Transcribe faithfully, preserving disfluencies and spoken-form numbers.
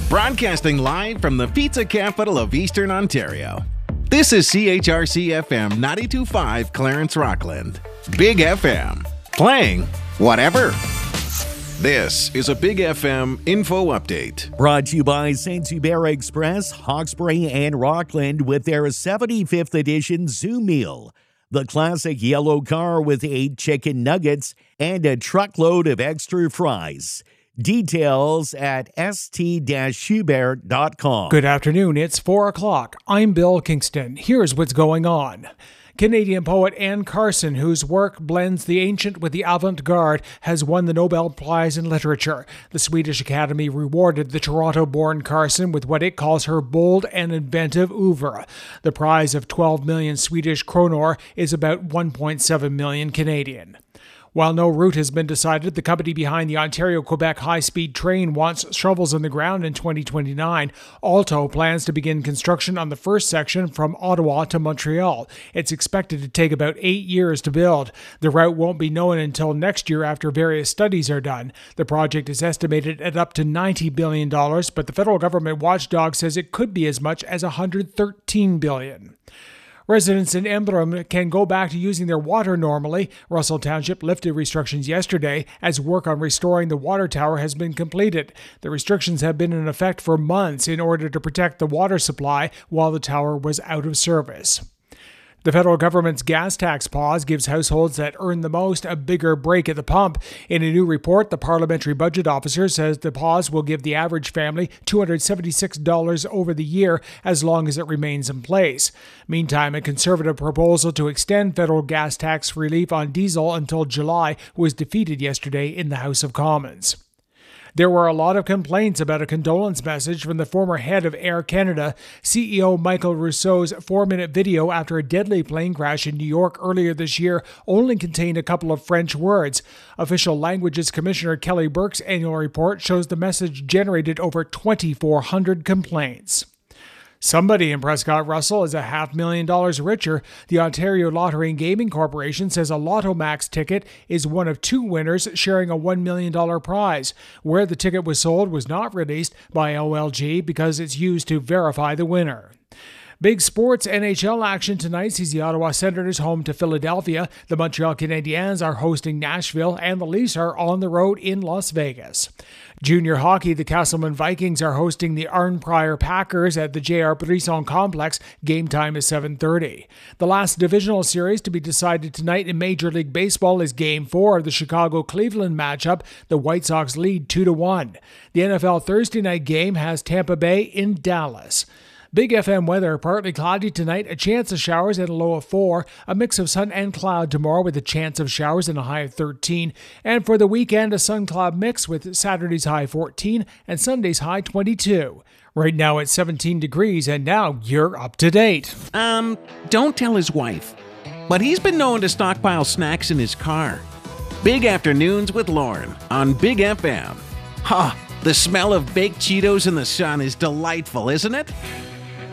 Broadcasting live from the pizza capital of Eastern Ontario. This is C H R C F M ninety-two point five Clarence Rockland. Big F M. Playing whatever. This is a Big F M info update. Brought to you by Saint Hubert Express, Hawkesbury and Rockland with their seventy-fifth edition Zoo Meal. The classic yellow car with eight chicken nuggets and a truckload of extra fries. Details at s t hubert dot com. Good afternoon, it's four o'clock. I'm Bill Kingston. Here's what's going on. Canadian poet Anne Carson, whose work blends the ancient with the avant-garde, has won the Nobel Prize in Literature. The Swedish Academy rewarded the Toronto-born Carson with what it calls her bold and inventive oeuvre. The prize of twelve million Swedish kronor is about one point seven million Canadian. While no route has been decided, the company behind the Ontario-Quebec high-speed train wants shovels in the ground in twenty twenty-nine. Alto plans to begin construction on the first section from Ottawa to Montreal. It's expected to take about eight years to build. The route won't be known until next year after various studies are done. The project is estimated at up to ninety billion dollars, but the federal government watchdog says it could be as much as one hundred thirteen billion dollars. Residents in Embrun can go back to using their water normally. Russell Township lifted restrictions yesterday as work on restoring the water tower has been completed. The restrictions have been in effect for months in order to protect the water supply while the tower was out of service. The federal government's gas tax pause gives households that earn the most a bigger break at the pump. In a new report, the Parliamentary Budget Officer says the pause will give the average family two hundred seventy-six dollars over the year as long as it remains in place. Meantime, a Conservative proposal to extend federal gas tax relief on diesel until July was defeated yesterday in the House of Commons. There were a lot of complaints about a condolence message from the former head of Air Canada. C E O Michael Rousseau's four-minute video after a deadly plane crash in New York earlier this year only contained a couple of French words. Official Languages Commissioner Kelly Burke's annual report shows the message generated over twenty-four hundred complaints. Somebody in Prescott Russell is a half million dollars richer. The Ontario Lottery and Gaming Corporation says a Lotto Max ticket is one of two winners sharing a one million dollars prize. Where the ticket was sold was not released by O L G because it's used to verify the winner. Big sports N H L action tonight sees the Ottawa Senators home to Philadelphia. The Montreal Canadiens are hosting Nashville, and the Leafs are on the road in Las Vegas. Junior hockey, the Castleman Vikings are hosting the Arnprior Packers at the J R Brisson Complex. Game time is seven thirty. The last divisional series to be decided tonight in Major League Baseball is Game four of the Chicago-Cleveland matchup. The White Sox lead two to one. The N F L Thursday night game has Tampa Bay in Dallas. Big F M weather, partly cloudy tonight, a chance of showers at a low of four, a mix of sun and cloud tomorrow with a chance of showers and a high of thirteen, and for the weekend a sun-cloud mix with Saturday's high fourteen and Sunday's high twenty-two. Right now it's seventeen degrees, and now you're up to date. Um, don't tell his wife, but he's been known to stockpile snacks in his car. Big Afternoons with Lauren on Big F M. Ha! The smell of baked Cheetos in the sun is delightful, isn't it?